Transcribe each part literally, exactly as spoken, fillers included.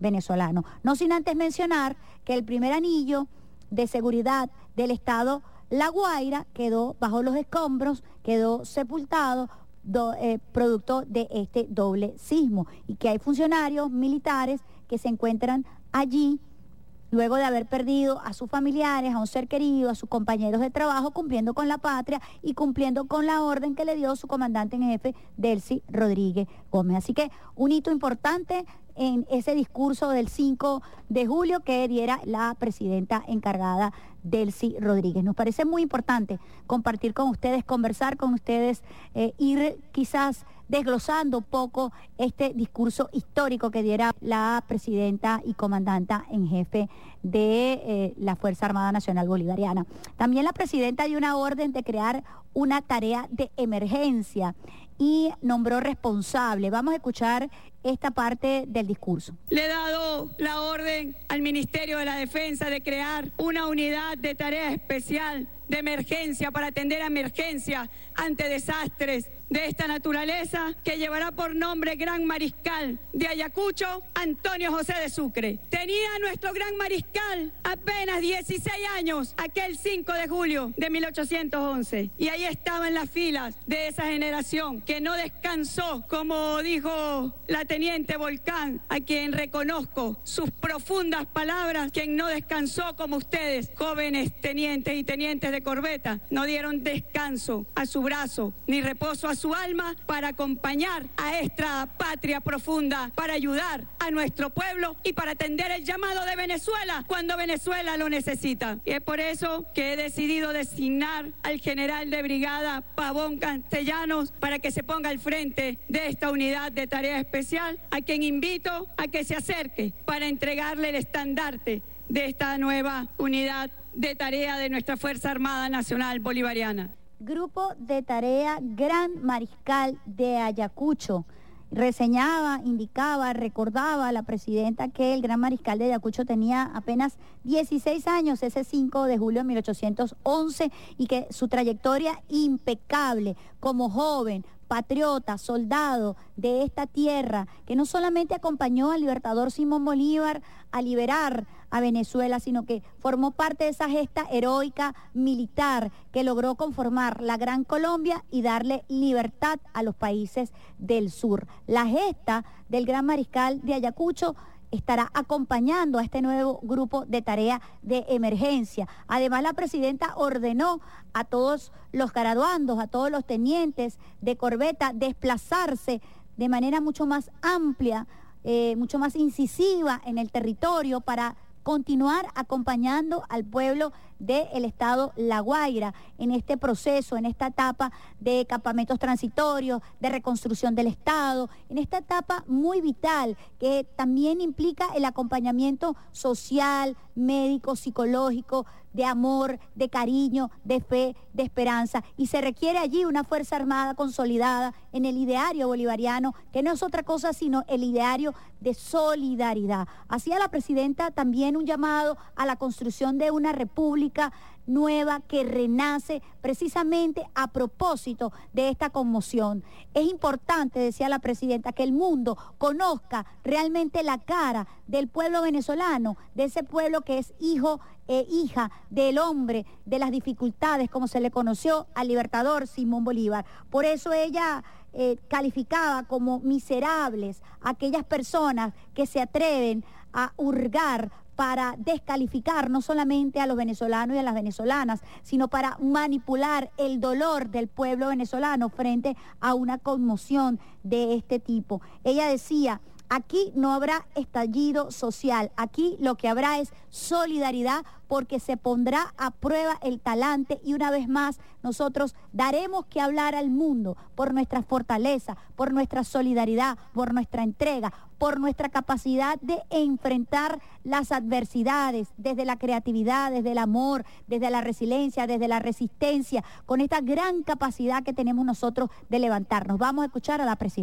venezolano. No sin antes mencionar que el primer anillo de seguridad del estado La Guaira quedó bajo los escombros, quedó sepultado, do, eh, producto de este doble sismo, y que hay funcionarios militares que se encuentran allí luego de haber perdido a sus familiares, a un ser querido, a sus compañeros de trabajo, cumpliendo con la patria y cumpliendo con la orden que le dio su comandante en jefe, Delcy Rodríguez Gómez. Así que un hito importante en ese discurso del cinco de julio que diera la presidenta encargada, Delcy Rodríguez. Nos parece muy importante compartir con ustedes, conversar con ustedes, eh, ir quizás desglosando un poco este discurso histórico que diera la presidenta y comandanta en jefe de eh, la Fuerza Armada Nacional Bolivariana. También la presidenta dio una orden de crear una tarea de emergencia y nombró responsable. Vamos a escuchar esta parte del discurso. Le he dado la orden al Ministerio de la Defensa de crear una unidad de tarea especial de emergencia para atender a emergencias ante desastres de esta naturaleza, que llevará por nombre Gran Mariscal de Ayacucho, Antonio José de Sucre. Tenía nuestro Gran Mariscal apenas dieciséis años aquel cinco de julio de mil ochocientos once, y ahí estaba en las filas de esa generación que no descansó, como dijo la teniente Volcán, a quien reconozco sus profundas palabras, quien no descansó como ustedes, jóvenes tenientes y tenientes de corbeta, no dieron descanso a su brazo ni reposo a su alma para acompañar a esta patria profunda, para ayudar a nuestro pueblo y para atender el llamado de Venezuela cuando Venezuela lo necesita. Y es por eso que he decidido designar al general de brigada Pavón Castellanos para que se ponga al frente de esta unidad de tarea especial, a quien invito a que se acerque para entregarle el estandarte de esta nueva unidad de tarea de nuestra Fuerza Armada Nacional Bolivariana. Grupo de tarea Gran Mariscal de Ayacucho. Reseñaba, indicaba, recordaba a la presidenta que el Gran Mariscal de Ayacucho tenía apenas dieciséis años ese cinco de julio de mil ochocientos once, y que su trayectoria impecable como joven, patriota, soldado de esta tierra, que no solamente acompañó al libertador Simón Bolívar a liberar a Venezuela, sino que formó parte de esa gesta heroica militar que logró conformar la Gran Colombia y darle libertad a los países del sur. La gesta del Gran Mariscal de Ayacucho estará acompañando a este nuevo grupo de tarea de emergencia. Además, la presidenta ordenó a todos los graduandos, a todos los tenientes de corbeta, desplazarse de manera mucho más amplia, eh, mucho más incisiva en el territorio para continuar acompañando al pueblo del estado La Guaira en este proceso, en esta etapa de campamentos transitorios, de reconstrucción del estado, en esta etapa muy vital que también implica el acompañamiento social, médico, psicológico, de amor, de cariño, de fe, de esperanza, y se requiere allí una Fuerza Armada consolidada en el ideario bolivariano, que no es otra cosa sino el ideario de solidaridad. Hacía la presidenta también un llamado a la construcción de una república nueva que renace precisamente a propósito de esta conmoción. Es importante, decía la presidenta, que el mundo conozca realmente la cara del pueblo venezolano, de ese pueblo que es hijo e hija del hombre de las dificultades, como se le conoció al libertador Simón Bolívar. Por eso ella eh, calificaba como miserables a aquellas personas que se atreven a hurgar para descalificar no solamente a los venezolanos y a las venezolanas, sino para manipular el dolor del pueblo venezolano frente a una conmoción de este tipo. Ella decía: aquí no habrá estallido social, aquí lo que habrá es solidaridad, porque se pondrá a prueba el talante y una vez más nosotros daremos que hablar al mundo por nuestra fortaleza, por nuestra solidaridad, por nuestra entrega, por nuestra capacidad de enfrentar las adversidades desde la creatividad, desde el amor, desde la resiliencia, desde la resistencia, con esta gran capacidad que tenemos nosotros de levantarnos. Vamos a escuchar a la presidenta.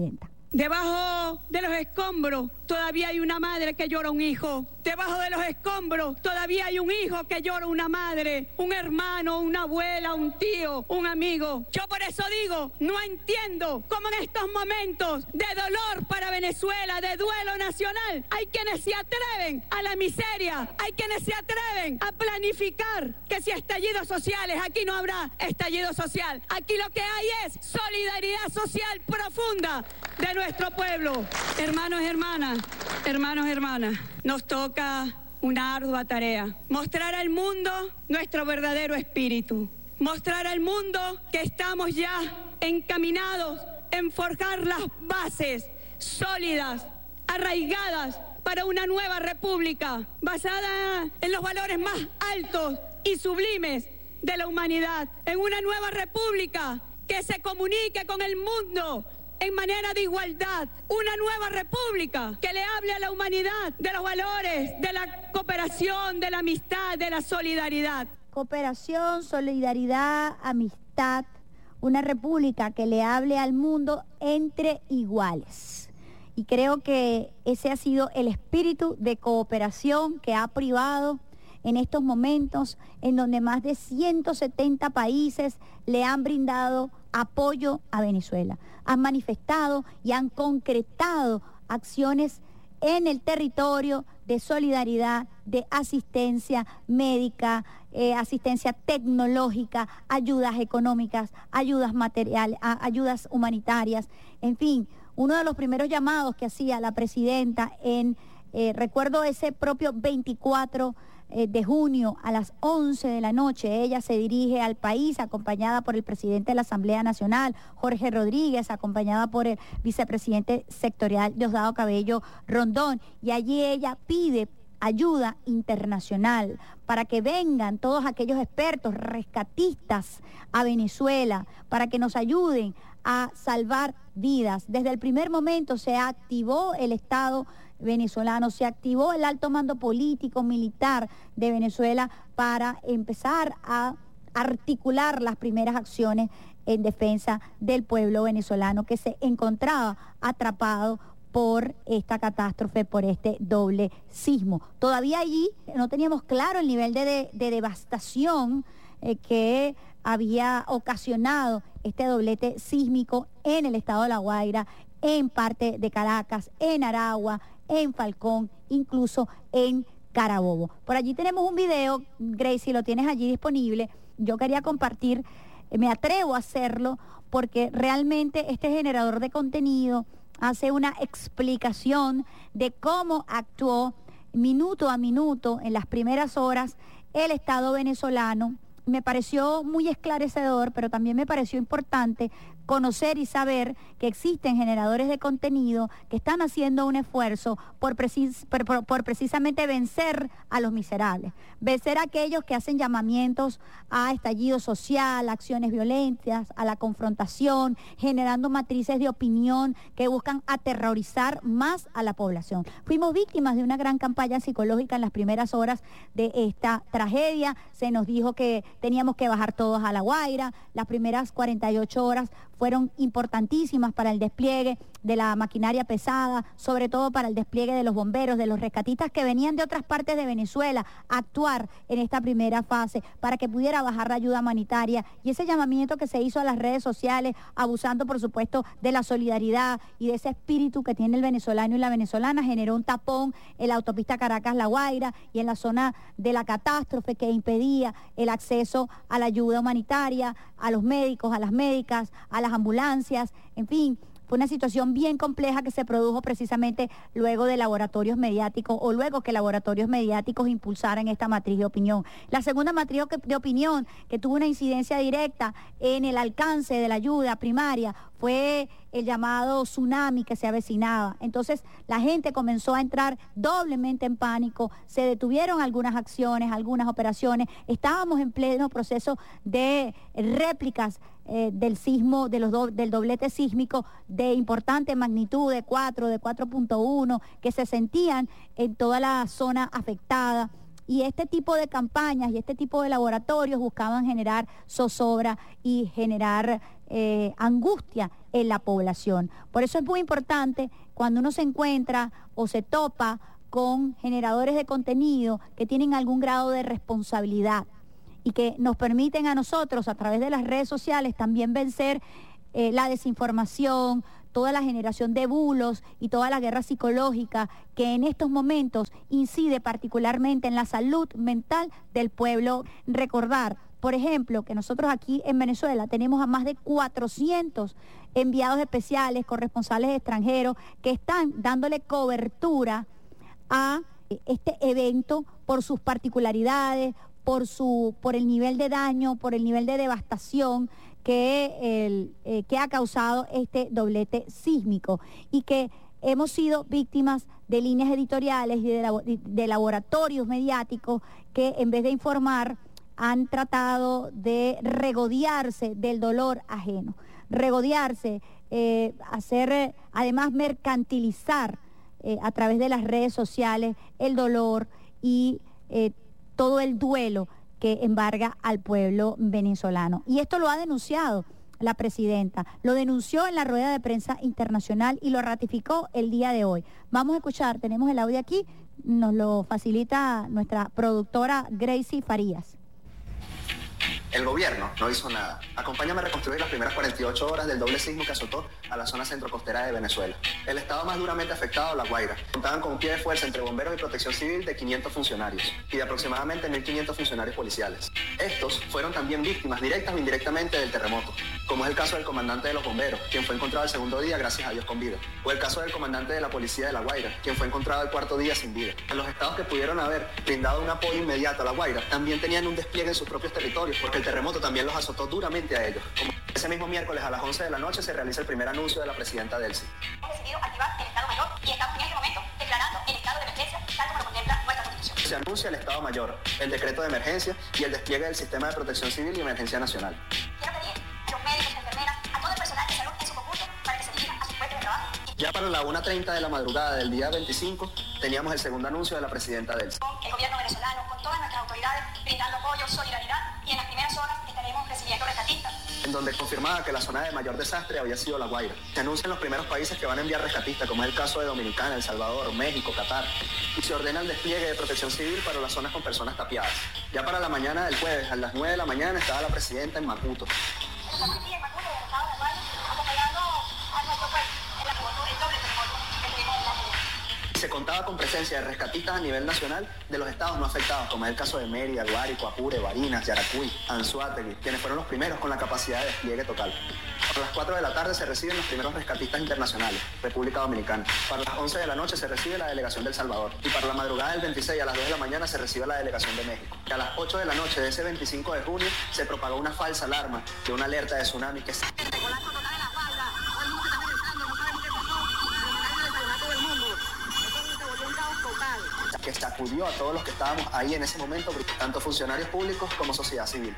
Debajo de los escombros todavía hay una madre que llora un hijo. Debajo de los escombros todavía hay un hijo que llora una madre, un hermano, una abuela, un tío, un amigo. Yo por eso digo, no entiendo cómo en estos momentos de dolor para Venezuela, de duelo nacional, hay quienes se atreven a la miseria, hay quienes se atreven a planificar que si estallidos sociales, aquí no habrá estallido social. Aquí lo que hay es solidaridad social profunda de nuestro pueblo. Hermanos y hermanas, hermanos y hermanas, nos toca una ardua tarea: mostrar al mundo nuestro verdadero espíritu, mostrar al mundo que estamos ya encaminados en forjar las bases sólidas, arraigadas para una nueva república basada en los valores más altos y sublimes de la humanidad, en una nueva república que se comunique con el mundo en manera de igualdad, una nueva república que le hable a la humanidad de los valores, de la cooperación, de la amistad, de la solidaridad. Cooperación, solidaridad, amistad, una república que le hable al mundo entre iguales. Y creo que ese ha sido el espíritu de cooperación que ha privado en estos momentos en donde más de ciento setenta países le han brindado apoyo a Venezuela. Han manifestado y han concretado acciones en el territorio de solidaridad, de asistencia médica, eh, asistencia tecnológica, ayudas económicas, ayudas materiales, ayudas humanitarias. En fin, uno de los primeros llamados que hacía la presidenta en, eh, recuerdo ese propio veinticuatro de junio a las once de la noche, ella se dirige al país acompañada por el presidente de la Asamblea Nacional, Jorge Rodríguez, acompañada por el vicepresidente sectorial Diosdado Cabello Rondón, y allí ella pide ayuda internacional para que vengan todos aquellos expertos rescatistas a Venezuela, para que nos ayuden a salvar vidas. Desde el primer momento se activó el Estado venezolano, se activó el alto mando político, militar de Venezuela para empezar a articular las primeras acciones en defensa del pueblo venezolano que se encontraba atrapado por esta catástrofe, por este doble sismo. Todavía allí no teníamos claro el nivel de, de, de devastación eh, que había ocasionado este doblete sísmico en el estado de La Guaira, en parte de Caracas, en Aragua, en Falcón, incluso en Carabobo. Por allí tenemos un video, Gracie, lo tienes allí disponible. Yo quería compartir, me atrevo a hacerlo porque realmente este generador de contenido hace una explicación de cómo actuó minuto a minuto en las primeras horas el Estado venezolano. Me pareció muy esclarecedor, pero también me pareció importante conocer y saber que existen generadores de contenido que están haciendo un esfuerzo por, precis por, por, por precisamente vencer a los miserables, vencer a aquellos que hacen llamamientos a estallido social, a acciones violentas, a la confrontación, generando matrices de opinión que buscan aterrorizar más a la población. Fuimos víctimas de una gran campaña psicológica en las primeras horas de esta tragedia. Se nos dijo que teníamos que bajar todos a La Guaira. Las primeras cuarenta y ocho horas fueron importantísimas para el despliegue de la maquinaria pesada, sobre todo para el despliegue de los bomberos, de los rescatistas que venían de otras partes de Venezuela a actuar en esta primera fase para que pudiera bajar la ayuda humanitaria. Y ese llamamiento que se hizo a las redes sociales, abusando por supuesto de la solidaridad y de ese espíritu que tiene el venezolano y la venezolana, generó un tapón en la autopista Caracas-La Guaira y en la zona de la catástrofe que impedía el acceso a la ayuda humanitaria, a los médicos, a las médicas, a las ambulancias, en fin. Fue una situación bien compleja que se produjo precisamente luego de laboratorios mediáticos o luego que laboratorios mediáticos impulsaran esta matriz de opinión. La segunda matriz de opinión que tuvo una incidencia directa en el alcance de la ayuda primaria fue el llamado tsunami que se avecinaba. Entonces la gente comenzó a entrar doblemente en pánico, se detuvieron algunas acciones, algunas operaciones, estábamos en pleno proceso de réplicas eh, del sismo, de los do, del doblete sísmico de importante magnitud de cuatro, de cuatro punto uno, que se sentían en toda la zona afectada. Y este tipo de campañas y este tipo de laboratorios buscaban generar zozobra y generar eh, angustia en la población. Por eso es muy importante cuando uno se encuentra o se topa con generadores de contenido que tienen algún grado de responsabilidad y que nos permiten a nosotros a través de las redes sociales también vencer eh, la desinformación, toda la generación de bulos y toda la guerra psicológica que en estos momentos incide particularmente en la salud mental del pueblo. Recordar, por ejemplo, que nosotros aquí en Venezuela tenemos a más de cuatrocientos enviados especiales, corresponsales extranjeros, que están dándole cobertura a este evento por sus particularidades, por, su, por el nivel de daño, por el nivel de devastación que, el, eh, que ha causado este doblete sísmico y que hemos sido víctimas de líneas editoriales y de, labo de laboratorios mediáticos que en vez de informar han tratado de regodearse del dolor ajeno, regodearse, eh, hacer, eh, además mercantilizar eh, a través de las redes sociales el dolor y eh, todo el duelo que embarga al pueblo venezolano. Y esto lo ha denunciado la presidenta, lo denunció en la rueda de prensa internacional y lo ratificó el día de hoy. Vamos a escuchar, tenemos el audio aquí, nos lo facilita nuestra productora Gracie Farías. El gobierno no hizo nada. Acompáñame a reconstruir las primeras cuarenta y ocho horas del doble sismo que azotó a la zona centrocostera de Venezuela. El estado más duramente afectado, La Guaira, contaban con un pie de fuerza entre bomberos y protección civil de quinientos funcionarios y de aproximadamente mil quinientos funcionarios policiales. Estos fueron también víctimas directas o indirectamente del terremoto, como es el caso del comandante de los bomberos, quien fue encontrado el segundo día, gracias a Dios, con vida, o el caso del comandante de la policía de La Guaira, quien fue encontrado el cuarto día sin vida. Los estados que pudieron haber brindado un apoyo inmediato a La Guaira también tenían un despliegue en sus propios territorios, porque el terremoto también los azotó duramente a ellos. Como ese mismo miércoles a las once de la noche se realiza el primer anuncio de la presidenta Delcy. Hemos decidido activar el Estado Mayor y estamos en este momento declarando el estado de emergencia tal como lo contempla nuestra Constitución. Se anuncia el Estado Mayor, el decreto de emergencia y el despliegue del sistema de protección civil y emergencia nacional. Quiero pedir a los médicos, enfermeras, a todo el personal de salud en su conjunto para que se dirijan a sus puestos de trabajo. Ya para la una treinta de la madrugada del día veinticinco teníamos el segundo anuncio de la presidenta Delcy. El gobierno venezolano, con todas nuestras autoridades, brindando apoyo, solidaridad y en las primeras horas estaremos recibiendo rescatistas. En donde confirmaba que la zona de mayor desastre había sido La Guaira. Se anuncian los primeros países que van a enviar rescatistas, como es el caso de Dominicana, El Salvador, México, Qatar. Y se ordena el despliegue de protección civil para las zonas con personas tapiadas. Ya para la mañana del jueves, a las nueve de la mañana, estaba la presidenta en Macuto. Estamos aquí en Macuto, del estado de La Guaira, acompañando a nuestro país en la terremoto, el doble terremoto que tuvimos en la ciudad. Se contaba con presencia de rescatistas a nivel nacional de los estados no afectados, como es el caso de Mérida, Guárico, Apure, Barinas, Yaracuy, Anzoátegui, quienes fueron los primeros con la capacidad de despliegue total. A las cuatro de la tarde se reciben los primeros rescatistas internacionales, República Dominicana. Para las once de la noche se recibe la delegación de El Salvador. Y para la madrugada del veintiséis a las dos de la mañana se recibe la delegación de México. Y a las ocho de la noche de ese veinticinco de junio se propagó una falsa alarma de una alerta de tsunami que... que sacudió a todos los que estábamos ahí en ese momento, tanto funcionarios públicos como sociedad civil.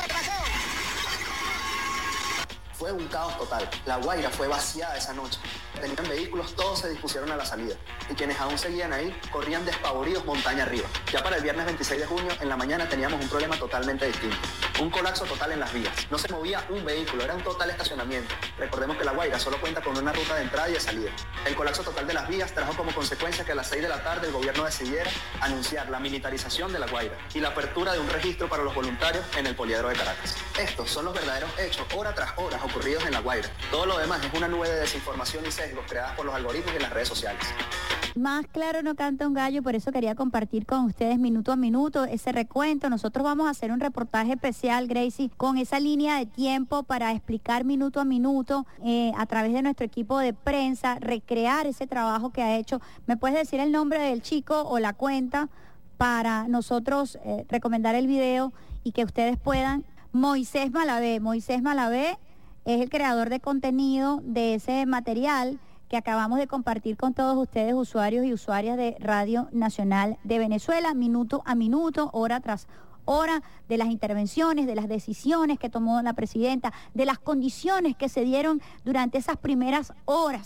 Fue un caos total. La Guaira fue vaciada esa noche. Tenían vehículos, todos se dispusieron a la salida. Y quienes aún seguían ahí, corrían despavoridos montaña arriba. Ya para el viernes veintiséis de junio, en la mañana teníamos un problema totalmente distinto. Un colapso total en las vías. No se movía un vehículo, era un total estacionamiento. Recordemos que La Guaira solo cuenta con una ruta de entrada y de salida. El colapso total de las vías trajo como consecuencia que a las seis de la tarde el gobierno decidiera anunciar la militarización de La Guaira y la apertura de un registro para los voluntarios en el Poliedro de Caracas. Estos son los verdaderos hechos, hora tras hora, ocurridos en La Guaira. Todo lo demás es una nube de desinformación y sesgos creadas por los algoritmos y las redes sociales. Más claro no canta un gallo, por eso quería compartir con ustedes minuto a minuto ese recuento. Nosotros vamos a hacer un reportaje especial, Gracie, con esa línea de tiempo para explicar minuto a minuto eh, a través de nuestro equipo de prensa, recrear ese trabajo que ha hecho. ¿Me puedes decir el nombre del chico o la cuenta para nosotros eh, recomendar el video y que ustedes puedan? Moisés Malavé. Moisés Malavé es el creador de contenido de ese material que acabamos de compartir con todos ustedes, usuarios y usuarias de Radio Nacional de Venezuela, minuto a minuto, hora tras hora, de las intervenciones, de las decisiones que tomó la presidenta, de las condiciones que se dieron durante esas primeras horas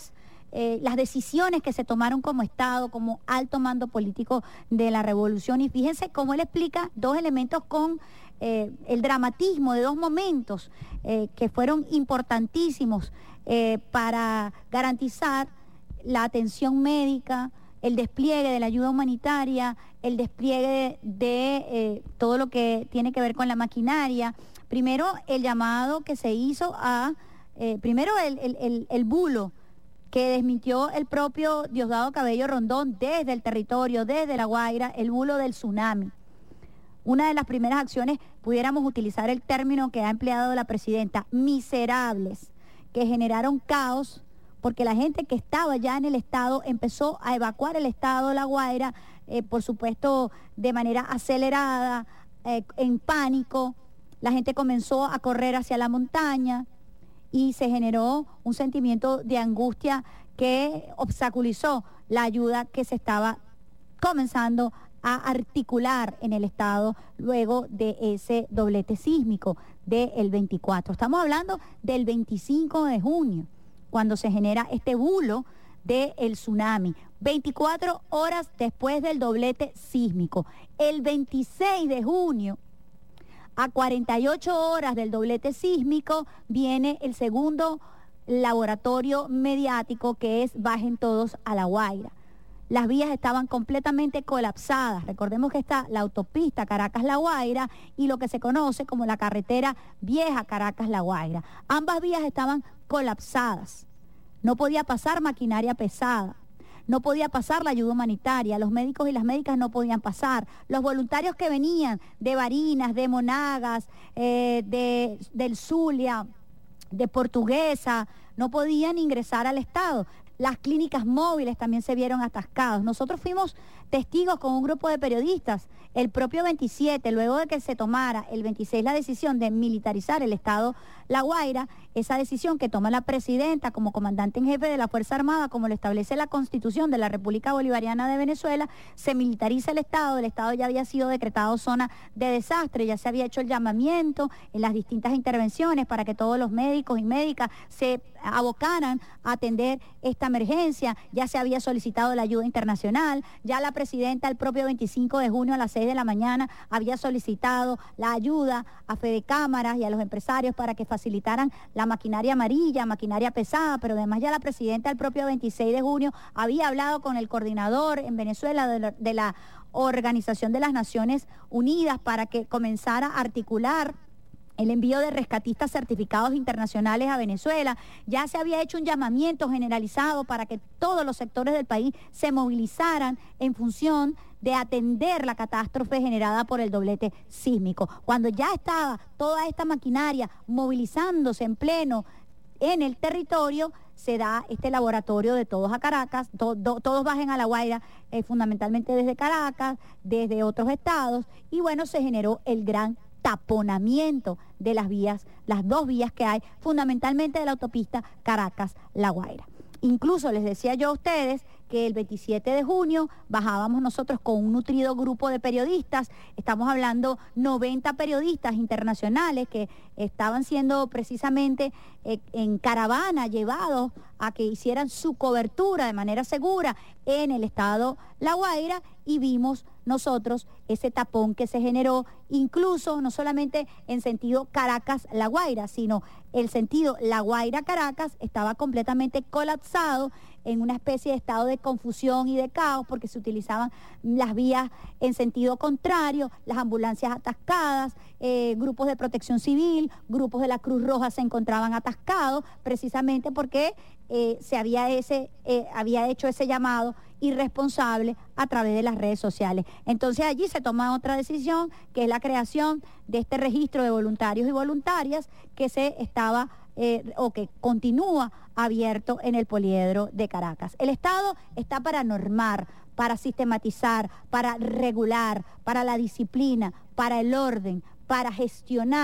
eh, las decisiones que se tomaron como Estado, como alto mando político de la revolución. Y fíjense cómo él explica dos elementos con eh, el dramatismo de dos momentos eh, que fueron importantísimos eh, para garantizar la atención médica, el despliegue de la ayuda humanitaria, el despliegue de eh, todo lo que tiene que ver con la maquinaria. Primero, el llamado que se hizo a, eh, primero el, el, el, el bulo que desmintió el propio Diosdado Cabello Rondón desde el territorio, desde La Guaira, el bulo del tsunami. Una de las primeras acciones, pudiéramos utilizar el término que ha empleado la presidenta, miserables, que generaron caos, porque la gente que estaba ya en el estado empezó a evacuar el estado de La Guaira, eh, por supuesto de manera acelerada, eh, en pánico. La gente comenzó a correr hacia la montaña y se generó un sentimiento de angustia que obstaculizó la ayuda que se estaba comenzando a articular en el estado luego de ese doblete sísmico del veinticuatro. Estamos hablando del veinticinco de junio. Cuando se genera este bulo del tsunami, veinticuatro horas después del doblete sísmico. El veintiséis de junio, a cuarenta y ocho horas del doblete sísmico, viene el segundo laboratorio mediático, que es Bajen Todos a La Guaira. Las vías estaban completamente colapsadas. Recordemos que está la autopista Caracas-La Guaira y lo que se conoce como la carretera vieja Caracas-La Guaira. Ambas vías estaban colapsadas. No podía pasar maquinaria pesada. No podía pasar la ayuda humanitaria. Los médicos y las médicas no podían pasar. Los voluntarios que venían de Barinas, de Monagas, eh, de, del Zulia, de Portuguesa, no podían ingresar al estado. Las clínicas móviles también se vieron atascadas. Nosotros fuimos testigos con un grupo de periodistas. El propio veintisiete, luego de que se tomara el veintiséis la decisión de militarizar el estado La Guaira, esa decisión que toma la presidenta como comandante en jefe de la Fuerza Armada, como lo establece la Constitución de la República Bolivariana de Venezuela, se militariza el estado. El estado ya había sido decretado zona de desastre, ya se había hecho el llamamiento en las distintas intervenciones para que todos los médicos y médicas se abocaran a atender esta emergencia. Ya se había solicitado la ayuda internacional, ya la presidenta el propio veinticinco de junio a las seis de la mañana había solicitado la ayuda a Fede Cámaras y a los empresarios para que facilitaran la maquinaria amarilla, maquinaria pesada, pero además ya la presidenta el propio veintiséis de junio había hablado con el coordinador en Venezuela de la, de la Organización de las Naciones Unidas para que comenzara a articular el envío de rescatistas certificados internacionales a Venezuela. Ya se había hecho un llamamiento generalizado para que todos los sectores del país se movilizaran en función de atender la catástrofe generada por el doblete sísmico. Cuando ya estaba toda esta maquinaria movilizándose en pleno en el territorio, se da este laboratorio de Todos a Caracas, to, do, todos bajen a La Guaira, eh, fundamentalmente desde Caracas, desde otros estados, y bueno, se generó el gran taponamiento de las vías, las dos vías que hay, fundamentalmente de la autopista Caracas-La Guaira. Incluso les decía yo a ustedes que el veintisiete de junio bajábamos nosotros con un nutrido grupo de periodistas, estamos hablando noventa periodistas internacionales que estaban siendo precisamente eh, en caravana llevados a que hicieran su cobertura de manera segura en el estado La Guaira, y vimos nosotros ese tapón que se generó, incluso no solamente en sentido Caracas-La Guaira, sino el sentido La Guaira-Caracas estaba completamente colapsado en una especie de estado de confusión y de caos, porque se utilizaban las vías en sentido contrario, las ambulancias atascadas, eh, grupos de protección civil, grupos de la Cruz Roja se encontraban atascados, precisamente porque eh, se había, ese, eh, había hecho ese llamado irresponsable a través de las redes sociales. Entonces allí se toma otra decisión, que es la creación de este registro de voluntarios y voluntarias que se estaba eh, o que continúa abierto en el poliedro de Caracas. El Estado está para normar, para sistematizar, para regular, para la disciplina, para el orden, para gestionar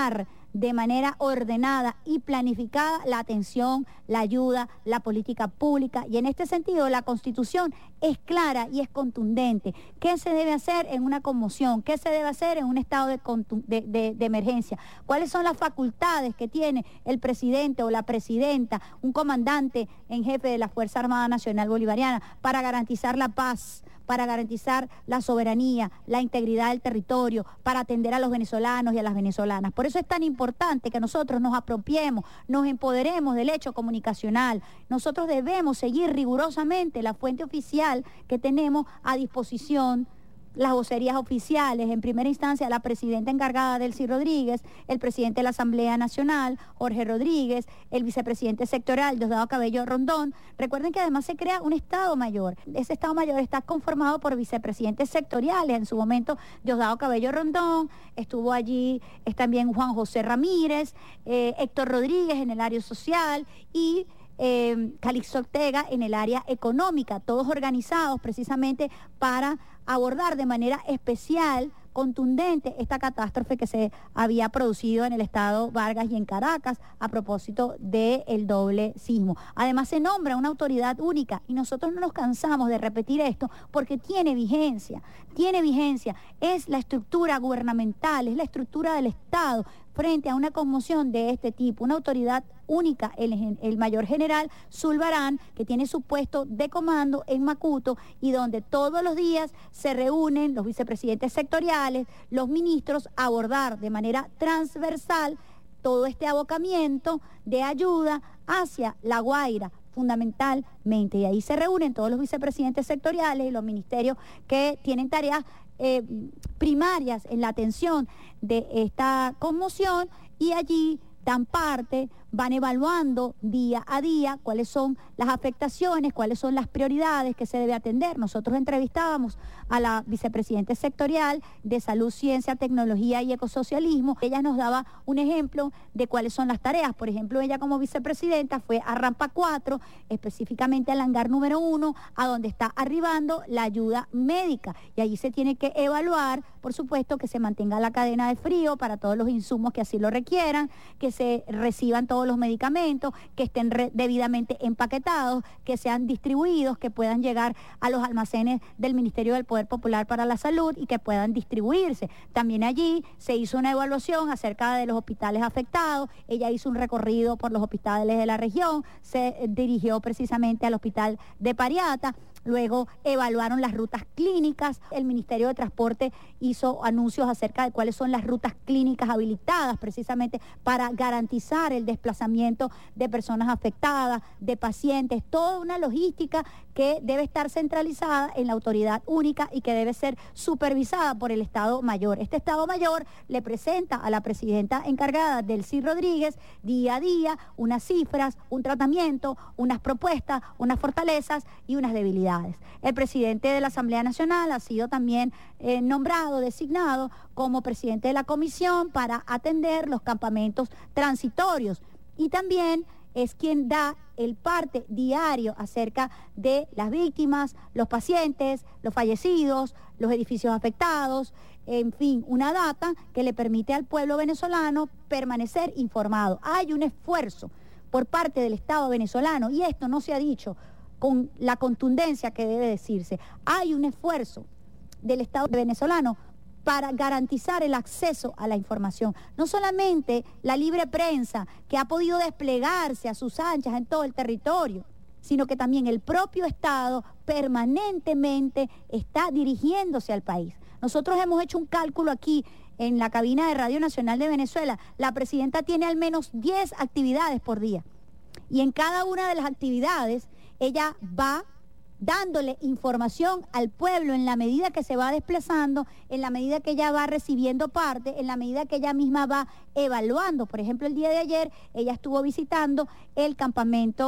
de manera ordenada y planificada la atención, la ayuda, la política pública. Y en este sentido, la Constitución es clara y es contundente. ¿Qué se debe hacer en una conmoción? ¿Qué se debe hacer en un estado de, de, de, de emergencia? ¿Cuáles son las facultades que tiene el presidente o la presidenta, un comandante en jefe de la Fuerza Armada Nacional Bolivariana, para garantizar la paz, para garantizar la soberanía, la integridad del territorio, para atender a los venezolanos y a las venezolanas? Por eso es tan importante que nosotros nos apropiemos, nos empoderemos del hecho comunicacional. Nosotros debemos seguir rigurosamente la fuente oficial que tenemos a disposición, las vocerías oficiales, en primera instancia la presidenta encargada, Delcy Rodríguez, el presidente de la Asamblea Nacional, Jorge Rodríguez, el vicepresidente sectorial, Diosdado Cabello Rondón. Recuerden que además se crea un Estado Mayor. Ese Estado Mayor está conformado por vicepresidentes sectoriales. En su momento, Diosdado Cabello Rondón, estuvo allí es también Juan José Ramírez, eh, Héctor Rodríguez en el área social y Eh, Calixto Ortega en el área económica, todos organizados precisamente para abordar de manera especial, contundente, esta catástrofe que se había producido en el estado Vargas y en Caracas a propósito del doble sismo. Además se nombra una autoridad única y nosotros no nos cansamos de repetir esto porque tiene vigencia, tiene vigencia, es la estructura gubernamental, es la estructura del Estado frente a una conmoción de este tipo, una autoridad única, el, el mayor general Zulbarán, que tiene su puesto de comando en Macuto y donde todos los días se reúnen los vicepresidentes sectoriales, los ministros, a abordar de manera transversal todo este abocamiento de ayuda hacia La Guaira, fundamentalmente. Y ahí se reúnen todos los vicepresidentes sectoriales y los ministerios que tienen tareas eh, primarias en la atención de esta conmoción, y allí dan parte, van evaluando día a día cuáles son las afectaciones, cuáles son las prioridades que se debe atender. Nosotros entrevistábamos a la vicepresidenta sectorial de Salud, Ciencia, Tecnología y Ecosocialismo. Ella nos daba un ejemplo de cuáles son las tareas. Por ejemplo, ella como vicepresidenta fue a Rampa cuatro, específicamente al hangar número uno, a donde está arribando la ayuda médica. Y allí se tiene que evaluar, por supuesto, que se mantenga la cadena de frío para todos los insumos que así lo requieran, que se reciban todos los medicamentos, que estén debidamente empaquetados, que sean distribuidos, que puedan llegar a los almacenes del Ministerio del Poder Popular para la Salud y que puedan distribuirse. También allí se hizo una evaluación acerca de los hospitales afectados. Ella hizo un recorrido por los hospitales de la región, se dirigió precisamente al hospital de Pariata. Luego evaluaron las rutas clínicas. El Ministerio de Transporte hizo anuncios acerca de cuáles son las rutas clínicas habilitadas precisamente para garantizar el desplazamiento de personas afectadas, de pacientes, toda una logística que debe estar centralizada en la autoridad única y que debe ser supervisada por el Estado Mayor. Este Estado Mayor le presenta a la presidenta encargada, Delcy Rodríguez, día a día unas cifras, un tratamiento, unas propuestas, unas fortalezas y unas debilidades. El presidente de la Asamblea Nacional ha sido también eh, nombrado, designado como presidente de la comisión para atender los campamentos transitorios, y también es quien da el parte diario acerca de las víctimas, los pacientes, los fallecidos, los edificios afectados, en fin, una data que le permite al pueblo venezolano permanecer informado. Hay un esfuerzo por parte del Estado venezolano, y esto no se ha dicho con la contundencia que debe decirse. Hay un esfuerzo del Estado venezolano para garantizar el acceso a la información. No solamente la libre prensa, que ha podido desplegarse a sus anchas en todo el territorio, sino que también el propio Estado permanentemente está dirigiéndose al país. Nosotros hemos hecho un cálculo aquí en la cabina de Radio Nacional de Venezuela. La presidenta tiene al menos diez actividades por día. Y en cada una de las actividades ella va dándole información al pueblo en la medida que se va desplazando, en la medida que ella va recibiendo parte, en la medida que ella misma va evaluando. Por ejemplo, el día de ayer ella estuvo visitando el campamento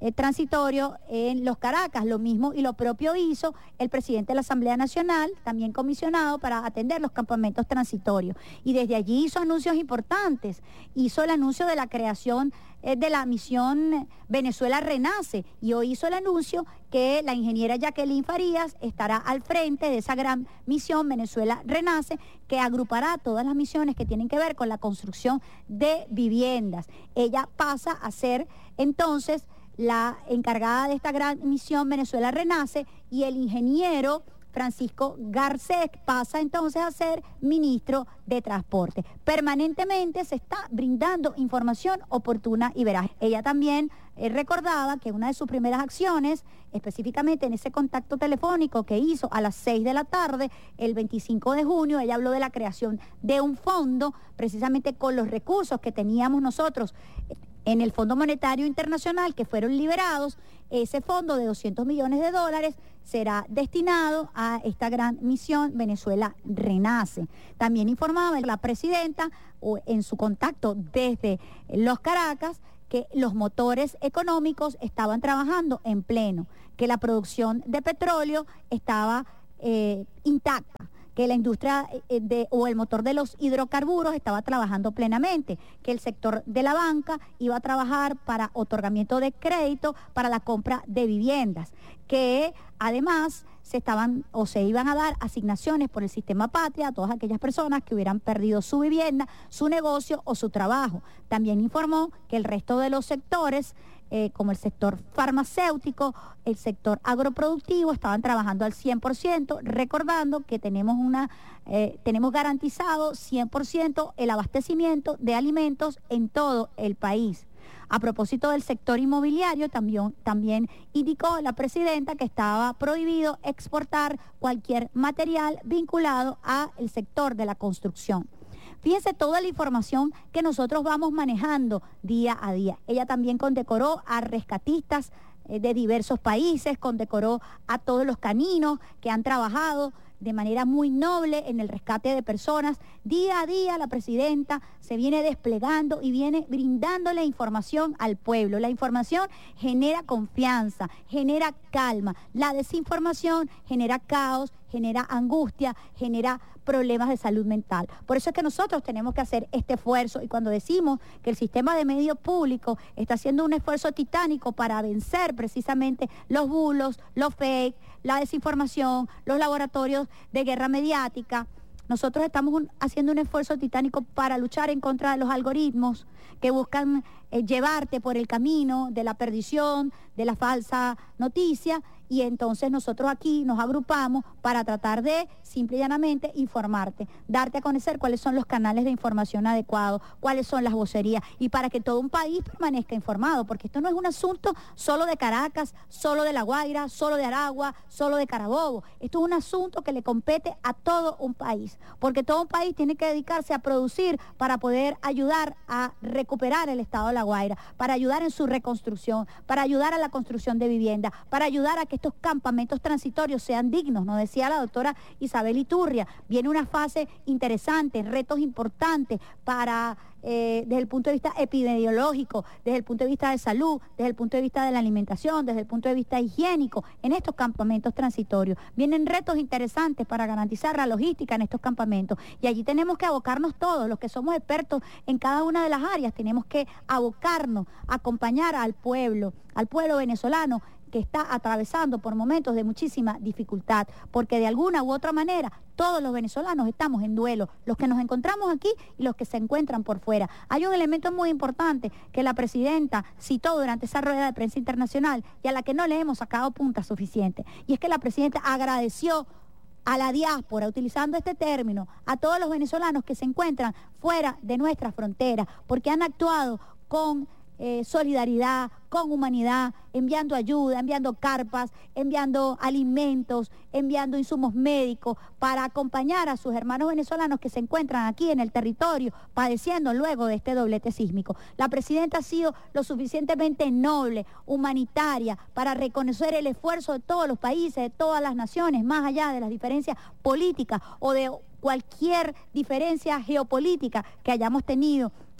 eh, transitorio en Los Caracas. Lo mismo y lo propio hizo el presidente de la Asamblea Nacional, también comisionado para atender los campamentos transitorios. Y desde allí hizo anuncios importantes. Hizo el anuncio de la creación eh, de la misión Venezuela Renace, y hoy hizo el anuncio que la ingeniera Jacqueline Farías estará al frente de esa gran misión Venezuela Renace, que agrupará todas las misiones que tienen que ver con la construcción de viviendas. Ella pasa a ser entonces la encargada de esta gran misión Venezuela Renace, y el ingeniero Francisco Garcés pasa entonces a ser ministro de Transporte. Permanentemente se está brindando información oportuna y veraz. Ella también eh, recordaba que una de sus primeras acciones, específicamente en ese contacto telefónico que hizo a las seis de la tarde, el veinticinco de junio, ella habló de la creación de un fondo, precisamente con los recursos que teníamos nosotros en el Fondo Monetario Internacional, que fueron liberados. Ese fondo de doscientos millones de dólares será destinado a esta gran misión Venezuela Renace. También informaba la presidenta en su contacto desde Los Caracas que los motores económicos estaban trabajando en pleno, que la producción de petróleo estaba eh, intacta, que la industria de, o el motor de los hidrocarburos estaba trabajando plenamente, que el sector de la banca iba a trabajar para otorgamiento de crédito para la compra de viviendas, que además se estaban o se iban a dar asignaciones por el sistema Patria a todas aquellas personas que hubieran perdido su vivienda, su negocio o su trabajo. También informó que el resto de los sectores, Eh, como el sector farmacéutico, el sector agroproductivo, estaban trabajando al cien por ciento, recordando que tenemos, una, eh, tenemos garantizado cien por ciento el abastecimiento de alimentos en todo el país. A propósito del sector inmobiliario, también, también indicó la presidenta que estaba prohibido exportar cualquier material vinculado al sector de la construcción. Fíjense toda la información que nosotros vamos manejando día a día. Ella también condecoró a rescatistas eh, de diversos países, condecoró a todos los caninos que han trabajado de manera muy noble en el rescate de personas. Día a día la presidenta se viene desplegando y viene brindándole información al pueblo. La información genera confianza, genera calma. La desinformación genera caos, genera angustia, genera problemas de salud mental. Por eso es que nosotros tenemos que hacer este esfuerzo, y cuando decimos que el sistema de medios públicos está haciendo un esfuerzo titánico para vencer precisamente los bulos, los fake, la desinformación, los laboratorios de guerra mediática, nosotros estamos un, haciendo un esfuerzo titánico para luchar en contra de los algoritmos que buscan eh, llevarte por el camino de la perdición, de la falsa noticia, y entonces nosotros aquí nos agrupamos para tratar de, simple y llanamente, informarte, darte a conocer cuáles son los canales de información adecuados, cuáles son las vocerías, y para que todo un país permanezca informado, porque esto no es un asunto solo de Caracas, solo de La Guaira, solo de Aragua, solo de Carabobo. Esto es un asunto que le compete a todo un país, porque todo un país tiene que dedicarse a producir para poder ayudar a recuperar el estado de La Guaira, para ayudar en su reconstrucción, para ayudar a la construcción de vivienda, para ayudar a que estos campamentos transitorios sean dignos. Nos decía la doctora Isabel Iturria, viene una fase interesante, retos importantes para, eh, desde el punto de vista epidemiológico, desde el punto de vista de salud, desde el punto de vista de la alimentación, desde el punto de vista higiénico, en estos campamentos transitorios. Vienen retos interesantes para garantizar la logística en estos campamentos, y allí tenemos que abocarnos todos, los que somos expertos en cada una de las áreas, tenemos que abocarnos, acompañar al pueblo, al pueblo venezolano, que está atravesando por momentos de muchísima dificultad, porque de alguna u otra manera todos los venezolanos estamos en duelo, los que nos encontramos aquí y los que se encuentran por fuera. Hay un elemento muy importante que la presidenta citó durante esa rueda de prensa internacional y a la que no le hemos sacado punta suficiente, y es que la presidenta agradeció a la diáspora, utilizando este término, a todos los venezolanos que se encuentran fuera de nuestras fronteras, porque han actuado con Eh, solidaridad, con humanidad, enviando ayuda, enviando carpas, enviando alimentos, enviando insumos médicos para acompañar a sus hermanos venezolanos que se encuentran aquí en el territorio padeciendo luego de este doblete sísmico. La presidenta ha sido lo suficientemente noble, humanitaria, para reconocer el esfuerzo de todos los países, de todas las naciones, más allá de las diferencias políticas o de cualquier diferencia geopolítica que hayamos tenido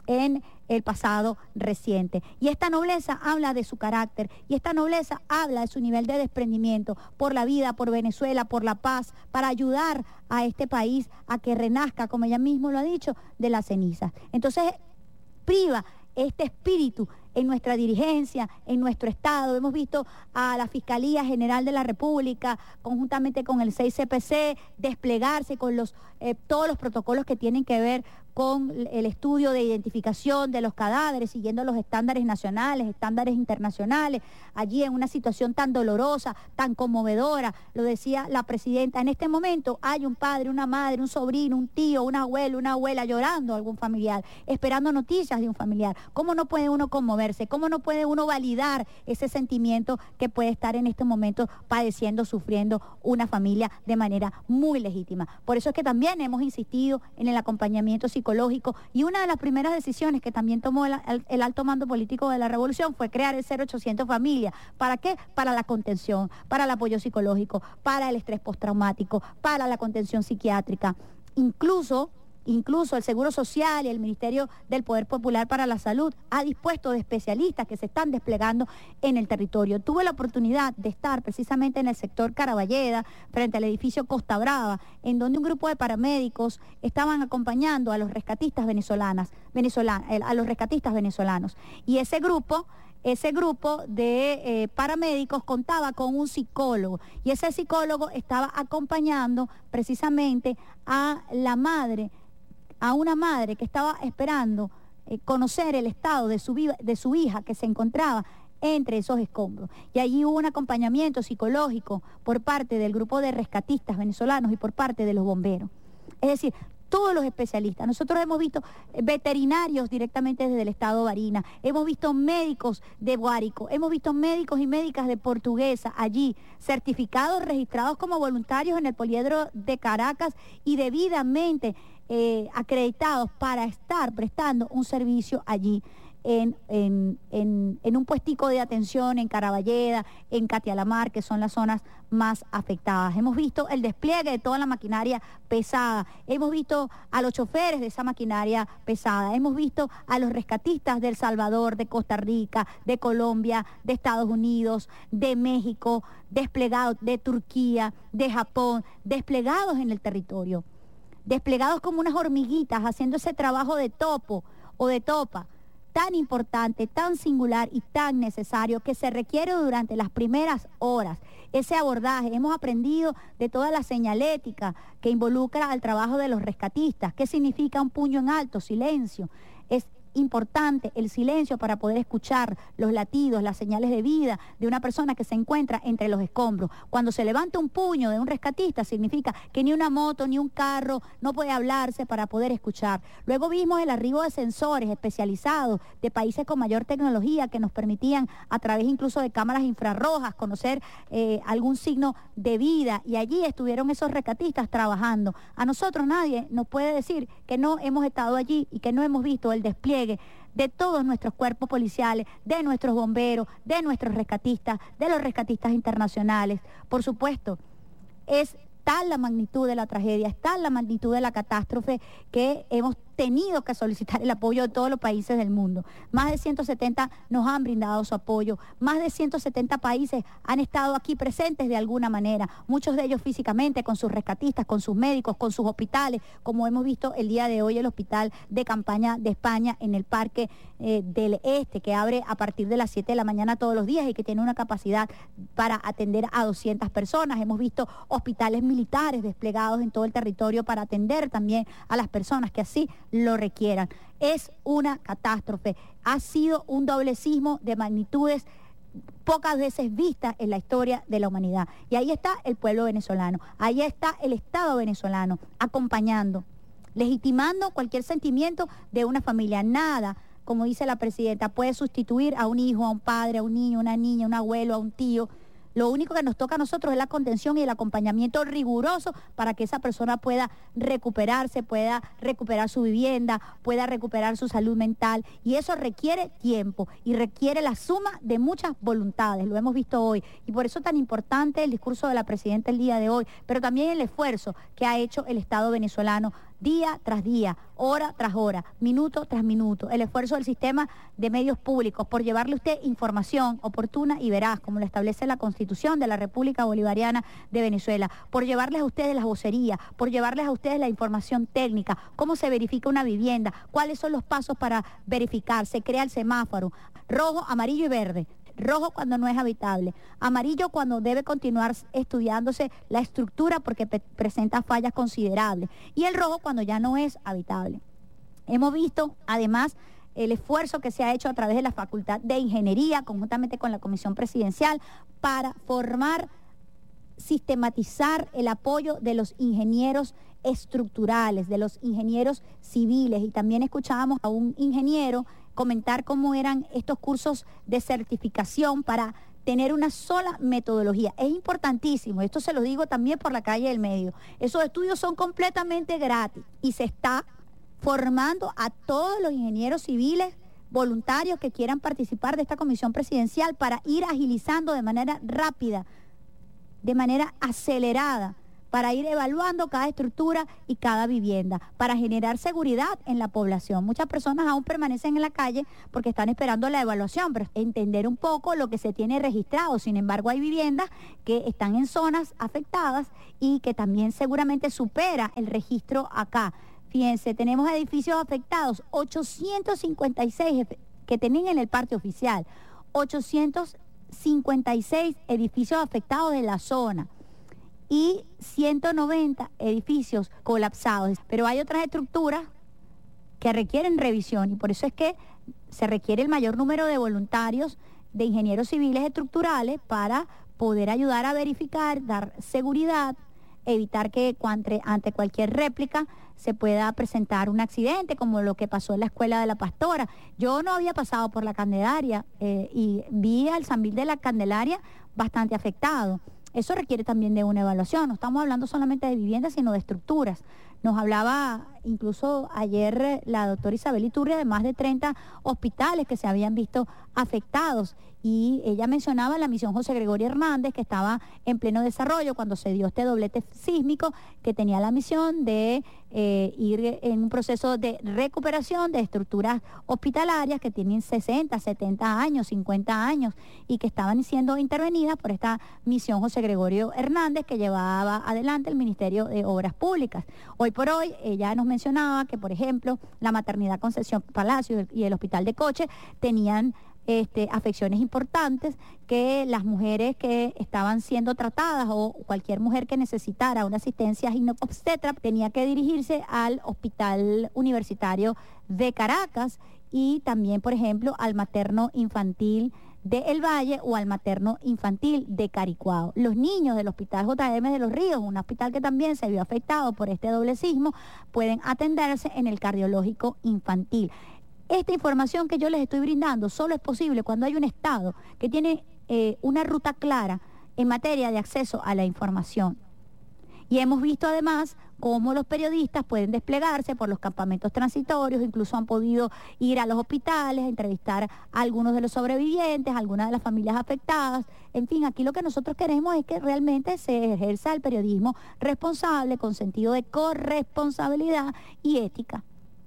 en el pasado reciente. Y esta nobleza habla de su carácter, y esta nobleza habla de su nivel de desprendimiento por la vida, por Venezuela, por la paz, para ayudar a este país a que renazca, como ella mismo lo ha dicho, de las cenizas. Entonces, priva este espíritu en nuestra dirigencia, en nuestro Estado. Hemos visto a la Fiscalía General de la República, conjuntamente con el seis C P C, desplegarse con los eh, todos los protocolos que tienen que ver con el estudio de identificación de los cadáveres, siguiendo los estándares nacionales, estándares internacionales, allí en una situación tan dolorosa, tan conmovedora. Lo decía la presidenta, en este momento hay un padre, una madre, un sobrino, un tío, un abuelo, una abuela llorando a algún familiar, esperando noticias de un familiar. ¿Cómo no puede uno conmoverse? ¿Cómo no puede uno validar ese sentimiento que puede estar en este momento padeciendo, sufriendo una familia de manera muy legítima? Por eso es que también hemos insistido en el acompañamiento psicológico psicológico, y una de las primeras decisiones que también tomó el, el, el alto mando político de la revolución fue crear el cero ochocientos Familia. ¿Para qué? Para la contención, para el apoyo psicológico, para el estrés postraumático, para la contención psiquiátrica. Incluso Incluso el Seguro Social y el Ministerio del Poder Popular para la Salud ha dispuesto de especialistas que se están desplegando en el territorio. Tuve la oportunidad de estar precisamente en el sector Caraballeda, frente al edificio Costa Brava, en donde un grupo de paramédicos estaban acompañando a los rescatistas venezolanas, venezolanas, a los rescatistas venezolanos. Y ese grupo... Ese grupo de eh, paramédicos contaba con un psicólogo, y ese psicólogo estaba acompañando precisamente a la madre, a una madre que estaba esperando eh, conocer el estado de su, de su hija, que se encontraba entre esos escombros. Y allí hubo un acompañamiento psicológico por parte del grupo de rescatistas venezolanos y por parte de los bomberos. Es decir, todos los especialistas. Nosotros hemos visto veterinarios directamente desde el estado Barinas, hemos visto médicos de Guárico, hemos visto médicos y médicas de Portuguesa allí, certificados, registrados como voluntarios en el Poliedro de Caracas y debidamente eh, acreditados para estar prestando un servicio allí. En, en, en, en un puestico de atención en Caraballeda, en Catialamar, que son las zonas más afectadas. Hemos visto el despliegue de toda la maquinaria pesada, hemos visto a los choferes de esa maquinaria pesada, hemos visto a los rescatistas de El Salvador, de Costa Rica, de Colombia, de Estados Unidos, de México, desplegados de Turquía, de Japón, desplegados en el territorio, desplegados como unas hormiguitas, haciendo ese trabajo de topo o de topa, tan importante, tan singular y tan necesario, que se requiere durante las primeras horas. Ese abordaje, hemos aprendido de toda la señalética que involucra al trabajo de los rescatistas. ¿Qué significa un puño en alto? Silencio. Es importante el silencio para poder escuchar los latidos, las señales de vida de una persona que se encuentra entre los escombros. Cuando se levanta un puño de un rescatista, significa que ni una moto ni un carro no puede hablarse para poder escuchar. Luego vimos el arribo de sensores especializados de países con mayor tecnología que nos permitían, a través incluso de cámaras infrarrojas, conocer eh, algún signo de vida, y allí estuvieron esos rescatistas trabajando. A nosotros nadie nos puede decir que no hemos estado allí y que no hemos visto el despliegue de todos nuestros cuerpos policiales, de nuestros bomberos, de nuestros rescatistas, de los rescatistas internacionales. Por supuesto, es tal la magnitud de la tragedia, es tal la magnitud de la catástrofe que hemos tenido que solicitar el apoyo de todos los países del mundo. Más de ciento setenta nos han brindado su apoyo, más de ciento setenta países han estado aquí presentes de alguna manera, muchos de ellos físicamente, con sus rescatistas, con sus médicos, con sus hospitales, como hemos visto el día de hoy el hospital de campaña de España en el Parque eh, del Este, que abre a partir de las siete de la mañana todos los días y que tiene una capacidad para atender a doscientas personas. Hemos visto hospitales militares desplegados en todo el territorio para atender también a las personas que así lo requieran. Es una catástrofe, ha sido un doble sismo de magnitudes pocas veces vistas en la historia de la humanidad. Y ahí está el pueblo venezolano, ahí está el Estado venezolano, acompañando, legitimando cualquier sentimiento de una familia. Nada, como dice la presidenta, puede sustituir a un hijo, a un padre, a un niño, a una niña, a un abuelo, a un tío. Lo único que nos toca a nosotros es la contención y el acompañamiento riguroso para que esa persona pueda recuperarse, pueda recuperar su vivienda, pueda recuperar su salud mental. Y eso requiere tiempo y requiere la suma de muchas voluntades. Lo hemos visto hoy. Y por eso es tan importante el discurso de la presidenta el día de hoy, pero también el esfuerzo que ha hecho el Estado venezolano día tras día, hora tras hora, minuto tras minuto, el esfuerzo del sistema de medios públicos por llevarle a usted información oportuna y veraz, como lo establece la Constitución de la República Bolivariana de Venezuela, por llevarles a ustedes las vocerías, por llevarles a ustedes la información técnica, cómo se verifica una vivienda, cuáles son los pasos para verificar, se crea el semáforo, rojo, amarillo y verde. Rojo cuando no es habitable, amarillo cuando debe continuar estudiándose la estructura porque pe- presenta fallas considerables, y el rojo cuando ya no es habitable. Hemos visto además el esfuerzo que se ha hecho a través de la Facultad de Ingeniería, conjuntamente con la Comisión Presidencial, para formar, sistematizar el apoyo de los ingenieros estructurales, de los ingenieros civiles, y también escuchábamos a un ingeniero comentar cómo eran estos cursos de certificación para tener una sola metodología. Es importantísimo, esto se lo digo también por la calle del medio. Esos estudios son completamente gratis y se está formando a todos los ingenieros civiles voluntarios que quieran participar de esta comisión presidencial para ir agilizando de manera rápida, de manera acelerada, para ir evaluando cada estructura y cada vivienda, para generar seguridad en la población. Muchas personas aún permanecen en la calle porque están esperando la evaluación, pero entender un poco lo que se tiene registrado. Sin embargo, hay viviendas que están en zonas afectadas y que también seguramente supera el registro acá. Fíjense, tenemos edificios afectados, ochocientos cincuenta y seis que tenían en el parte oficial, ochocientos cincuenta y seis edificios afectados de la zona y ciento noventa edificios colapsados. Pero hay otras estructuras que requieren revisión y por eso es que se requiere el mayor número de voluntarios, de ingenieros civiles estructurales para poder ayudar a verificar, dar seguridad, evitar que ante, ante cualquier réplica se pueda presentar un accidente como lo que pasó en la Escuela de la Pastora. Yo no había pasado por la Candelaria eh, y vi al Sambil de la Candelaria bastante afectado. Eso requiere también de una evaluación. No estamos hablando solamente de viviendas, sino de estructuras. Nos hablaba incluso ayer la doctora Isabel Iturria de más de treinta hospitales que se habían visto afectados. Y ella mencionaba la misión José Gregorio Hernández, que estaba en pleno desarrollo cuando se dio este doblete sísmico, que tenía la misión de eh, ir en un proceso de recuperación de estructuras hospitalarias que tienen sesenta, setenta años, cincuenta años, y que estaban siendo intervenidas por esta misión José Gregorio Hernández que llevaba adelante el Ministerio de Obras Públicas. Hoy por hoy, ella nos mencionaba que, por ejemplo, la maternidad Concepción Palacio y el hospital de Coche tenían Este, afecciones importantes, que las mujeres que estaban siendo tratadas o cualquier mujer que necesitara una asistencia ginecobstetra tenía que dirigirse al Hospital Universitario de Caracas y también, por ejemplo, al materno infantil de El Valle o al materno infantil de Caricuao. Los niños del Hospital J M de Los Ríos, un hospital que también se vio afectado por este doble sismo, pueden atenderse en el cardiológico infantil. Esta información que yo les estoy brindando solo es posible cuando hay un Estado que tiene eh, una ruta clara en materia de acceso a la información. Y hemos visto además cómo los periodistas pueden desplegarse por los campamentos transitorios, incluso han podido ir a los hospitales, a entrevistar a algunos de los sobrevivientes, a algunas de las familias afectadas. En fin, aquí lo que nosotros queremos es que realmente se ejerza el periodismo responsable, con sentido de corresponsabilidad y ética,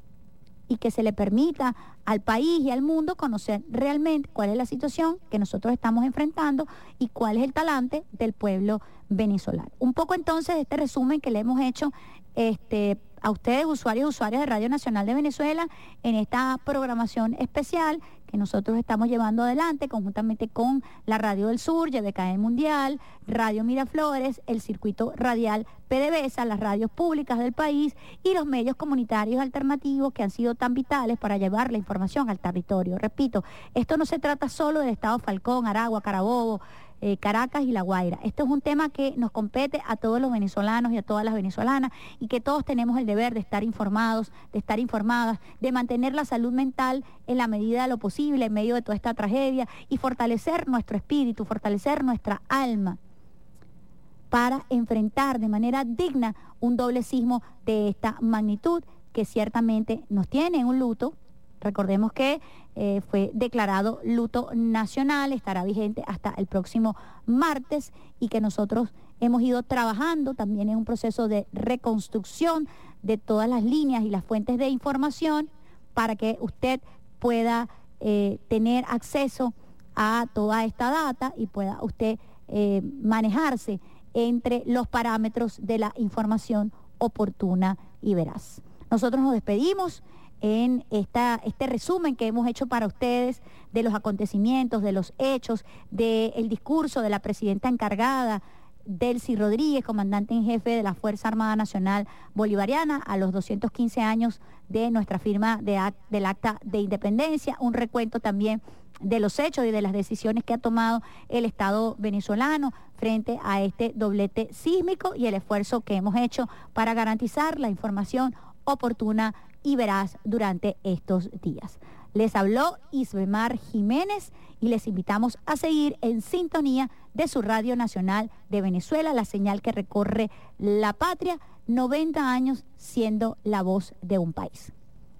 y que se le permita al país y al mundo conocer realmente cuál es la situación que nosotros estamos enfrentando y cuál es el talante del pueblo venezolano. Un poco entonces de este resumen que le hemos hecho este, a ustedes, usuarios y usuarias de Radio Nacional de Venezuela, en esta programación especial que nosotros estamos llevando adelante conjuntamente con la Radio del Sur, Y B K E Mundial, Radio Miraflores, el Circuito Radial PDVSA, las radios públicas del país y los medios comunitarios alternativos que han sido tan vitales para llevar la información al territorio. Repito, esto no se trata solo del Estado Falcón, Aragua, Carabobo, Eh, Caracas y La Guaira. Esto es un tema que nos compete a todos los venezolanos y a todas las venezolanas y que todos tenemos el deber de estar informados, de estar informadas, de mantener la salud mental en la medida de lo posible en medio de toda esta tragedia y fortalecer nuestro espíritu, fortalecer nuestra alma para enfrentar de manera digna un doble sismo de esta magnitud que ciertamente nos tiene en un luto. Recordemos que eh, fue declarado luto nacional, estará vigente hasta el próximo martes y que nosotros hemos ido trabajando también en un proceso de reconstrucción de todas las líneas y las fuentes de información para que usted pueda eh, tener acceso a toda esta data y pueda usted eh, manejarse entre los parámetros de la información oportuna y veraz. Nosotros nos despedimos en esta, este resumen que hemos hecho para ustedes de los acontecimientos, de los hechos, del discurso de la presidenta encargada, Delcy Rodríguez, comandante en jefe de la Fuerza Armada Nacional Bolivariana, a los doscientos quince años de nuestra firma de act, del Acta de Independencia, un recuento también de los hechos y de las decisiones que ha tomado el Estado venezolano frente a este doblete sísmico y el esfuerzo que hemos hecho para garantizar la información oportuna y veraz durante estos días. Les habló Isbemar Jiménez y les invitamos a seguir en sintonía de su Radio Nacional de Venezuela, la señal que recorre la patria, noventa años siendo la voz de un país.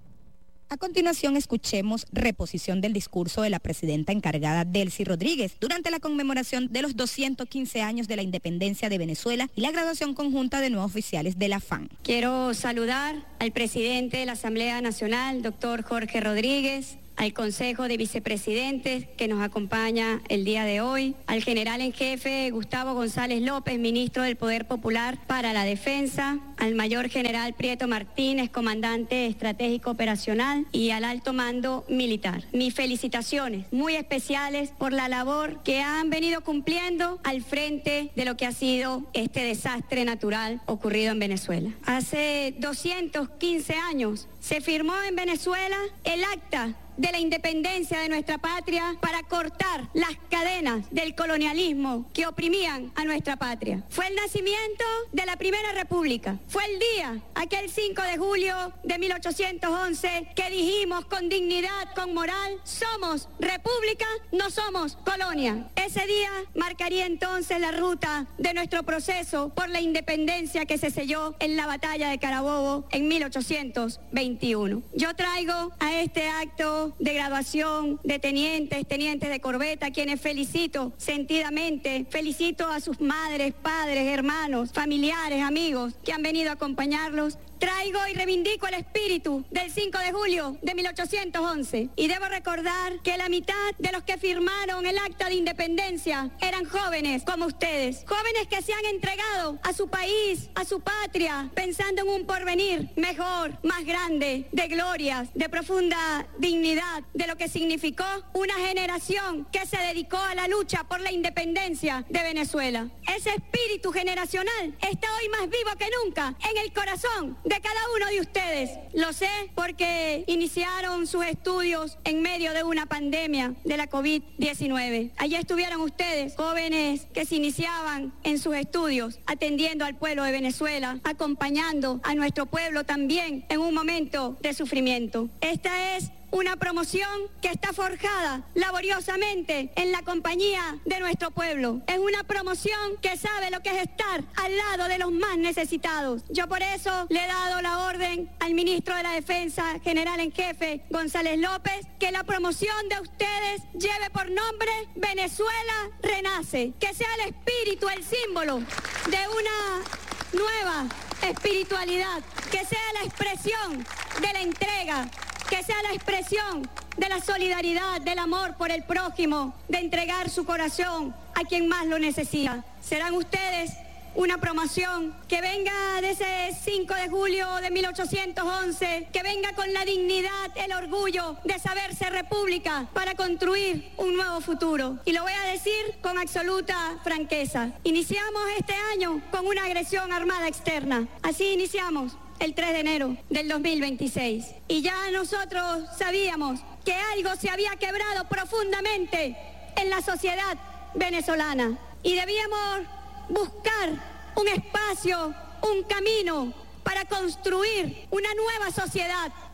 A continuación, escuchemos reposición del discurso de la presidenta encargada Delcy Rodríguez durante la conmemoración de los doscientos quince años de la independencia de Venezuela y la graduación conjunta de nuevos oficiales de la F A N. Quiero saludar al presidente de la Asamblea Nacional, doctor Jorge Rodríguez, al Consejo de Vicepresidentes que nos acompaña el día de hoy, al general en jefe Gustavo González López, ministro del Poder Popular para la Defensa, al mayor general Prieto Martínez, comandante estratégico operacional, y al alto mando militar. Mis felicitaciones muy especiales por la labor que han venido cumpliendo al frente de lo que ha sido este desastre natural ocurrido en Venezuela. Hace doscientos quince años se firmó en Venezuela el Acta de la Independencia de nuestra patria para cortar las cadenas del colonialismo que oprimían a nuestra patria. Fue el nacimiento de la Primera República. Fue el día, aquel cinco de julio de mil ochocientos once, que dijimos con dignidad, con moral, somos república, no somos colonia. Ese día marcaría entonces la ruta de nuestro proceso por la independencia que se selló en la batalla de Carabobo en mil ochocientos veintiuno. Yo traigo a este acto de graduación de tenientes, tenientes de corbeta, quienes felicito sentidamente, felicito a sus madres, padres, hermanos, familiares, amigos que han venido a acompañarlos. Traigo y reivindico el espíritu del cinco de julio de mil ochocientos once y debo recordar que la mitad de los que firmaron el Acta de Independencia eran jóvenes como ustedes, jóvenes que se han entregado a su país, a su patria, pensando en un porvenir mejor, más grande, de glorias, de profunda dignidad, de lo que significó una generación que se dedicó a la lucha por la independencia de Venezuela. Ese espíritu generacional está hoy más vivo que nunca en el corazón de cada uno de ustedes. Lo sé porque iniciaron sus estudios en medio de una pandemia de la COVID diecinueve. Allí estuvieron ustedes, jóvenes que se iniciaban en sus estudios, atendiendo al pueblo de Venezuela, acompañando a nuestro pueblo también en un momento de sufrimiento. Esta es una promoción que está forjada laboriosamente en la compañía de nuestro pueblo. Es una promoción que sabe lo que es estar al lado de los más necesitados. Yo por eso le he dado la orden al ministro de la Defensa, general en jefe González López, que la promoción de ustedes lleve por nombre Venezuela Renace, que sea el espíritu, el símbolo de una nueva espiritualidad, que sea la expresión de la entrega, que sea la expresión de la solidaridad, del amor por el prójimo, de entregar su corazón a quien más lo necesita. Serán ustedes una promoción que venga de ese cinco de julio de mil ochocientos once, que venga con la dignidad, el orgullo de saberse república para construir un nuevo futuro. Y lo voy a decir con absoluta franqueza. Iniciamos este año con una agresión armada externa. Así iniciamos el tres de enero del dos mil veintiséis. Y ya nosotros sabíamos que algo se había quebrado profundamente en la sociedad venezolana. Y debíamos buscar un espacio, un camino para construir una nueva sociedad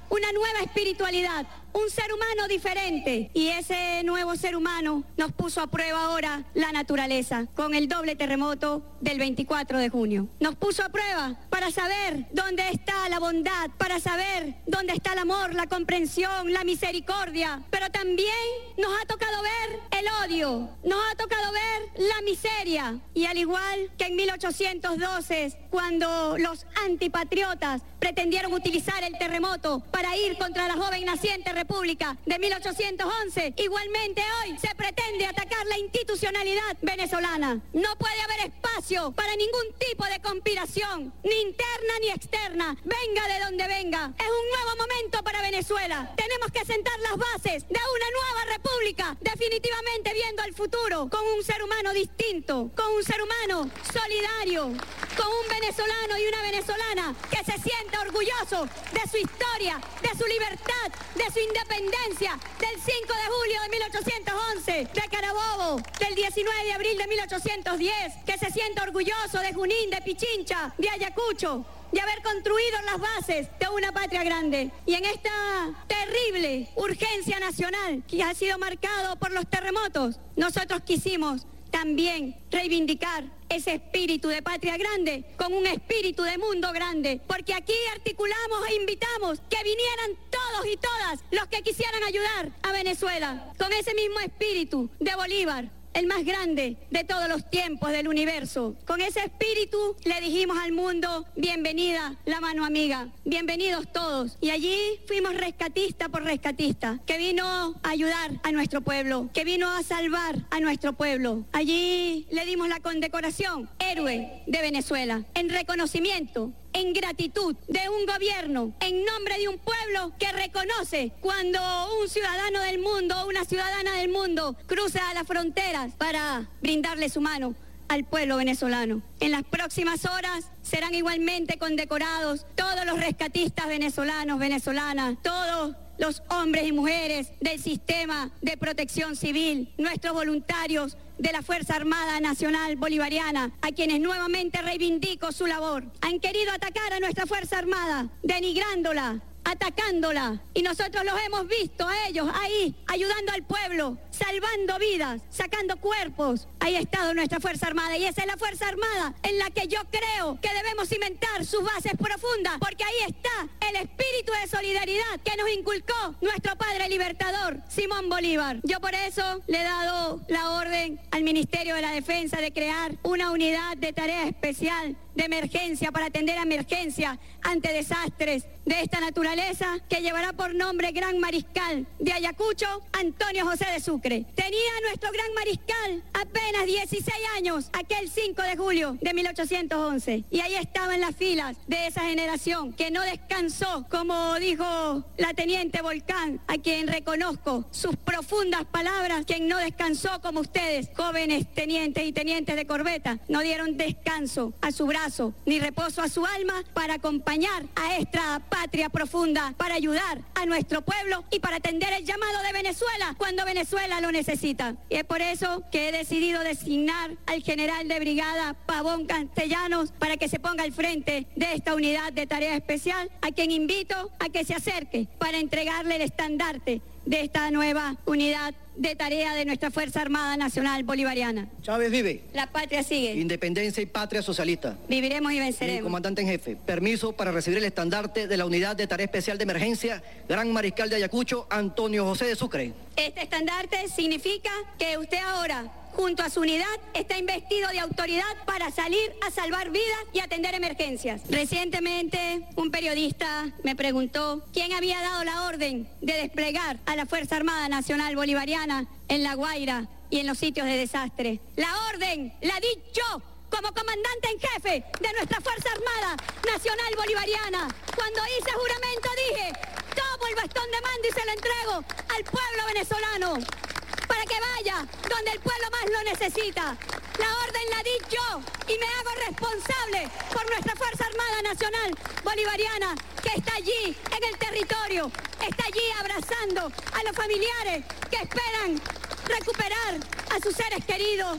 una nueva espiritualidad, un ser humano diferente. Y ese nuevo ser humano nos puso a prueba ahora la naturaleza con el doble terremoto del veinticuatro de junio. Nos puso a prueba para saber dónde está la bondad, para saber dónde está el amor, la comprensión, la misericordia. Pero también nos ha tocado ver el odio, nos ha tocado ver la miseria. Y al igual que en mil ochocientos doce, cuando los antipatriotas pretendieron utilizar el terremoto para ir contra la joven naciente República de mil ochocientos once, igualmente hoy se pretende atacar la institucionalidad venezolana. No puede haber espacio para ningún tipo de conspiración, ni interna ni externa, venga de donde venga. Es un nuevo momento para Venezuela. Tenemos que sentar las bases de una nueva república, definitivamente viendo al futuro con un ser humano distinto, con un ser humano solidario, con un venezolano y una venezolana que se sienta orgulloso de su historia, de su libertad, de su independencia, del cinco de julio de mil ochocientos once, de Carabobo, del diecinueve de abril de mil ochocientos diez, que se sienta orgulloso de Junín, de Pichincha, de Ayacucho, de haber construido las bases de una patria grande. Y en esta terrible urgencia nacional que ha sido marcado por los terremotos, nosotros quisimos también reivindicar ese espíritu de patria grande con un espíritu de mundo grande, porque aquí articulamos e invitamos que vinieran todos y todas los que quisieran ayudar a Venezuela, con ese mismo espíritu de Bolívar, el más grande de todos los tiempos del universo. Con ese espíritu le dijimos al mundo, bienvenida la mano amiga, bienvenidos todos. Y allí fuimos rescatista por rescatista, que vino a ayudar a nuestro pueblo, que vino a salvar a nuestro pueblo. Allí le dimos la condecoración Héroe de Venezuela, en reconocimiento, en gratitud de un gobierno, en nombre de un pueblo que reconoce cuando un ciudadano del mundo, una ciudadana del mundo cruza las fronteras para brindarle su mano al pueblo venezolano. En las próximas horas serán igualmente condecorados todos los rescatistas venezolanos, venezolanas, todos los hombres y mujeres del sistema de protección civil, nuestros voluntarios de la Fuerza Armada Nacional Bolivariana, a quienes nuevamente reivindico su labor. Han querido atacar a nuestra Fuerza Armada, denigrándola, atacándola, y nosotros los hemos visto a ellos ahí, ayudando al pueblo, salvando vidas, sacando cuerpos. Ahí ha estado nuestra Fuerza Armada, y esa es la Fuerza Armada en la que yo creo que debemos cimentar sus bases profundas, porque ahí está el espíritu de solidaridad que nos inculcó nuestro padre libertador, Simón Bolívar. Yo por eso le he dado la orden al Ministerio de la Defensa de crear una unidad de tarea especial de emergencia para atender a emergencias ante desastres de esta naturaleza, que llevará por nombre Gran Mariscal de Ayacucho, Antonio José de Sucre. Tenía nuestro Gran Mariscal apenas dieciséis años aquel cinco de julio de mil ochocientos once, y ahí estaba en las filas de esa generación que no descansó, como dijo la teniente Volcán, a quien reconozco sus profundas palabras, quien no descansó como ustedes, jóvenes tenientes y tenientes de corbeta, no dieron descanso a su brazo ni reposo a su alma para acompañar a esta patria profunda, para ayudar a nuestro pueblo y para atender el llamado de Venezuela cuando Venezuela lo necesita. Y es por eso que he decidido designar al general de brigada Pavón Castellanos para que se ponga al frente de esta unidad de tarea especial, a quien invito a que se acerque para entregarle el estandarte de esta nueva unidad de tarea de nuestra Fuerza Armada Nacional Bolivariana. Chávez vive. La patria sigue. Independencia y patria socialista. Viviremos y venceremos. Mi comandante en jefe, permiso para recibir el estandarte de la Unidad de Tarea Especial de Emergencia, Gran Mariscal de Ayacucho, Antonio José de Sucre. Este estandarte significa que usted ahora, junto a su unidad, está investido de autoridad para salir a salvar vidas y atender emergencias. Recientemente, un periodista me preguntó quién había dado la orden de desplegar a la Fuerza Armada Nacional Bolivariana en La Guaira y en los sitios de desastre. La orden la di yo como comandante en jefe de nuestra Fuerza Armada Nacional Bolivariana. Cuando hice juramento dije, tomo el bastón de mando y se lo entrego al pueblo venezolano, para que vaya donde el pueblo más lo necesita. La orden la di yo y me hago responsable por nuestra Fuerza Armada Nacional Bolivariana, que está allí en el territorio, está allí abrazando a los familiares que esperan recuperar a sus seres queridos